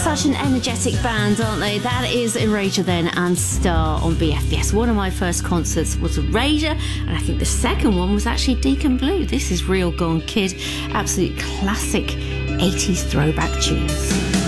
such an energetic band, aren't they? That is Erasure then, and Star on BFBS. One of my first concerts was Erasure, and I think the second one was actually Deacon Blue. This is Real Gone Kid. Absolute classic 80s throwback tunes.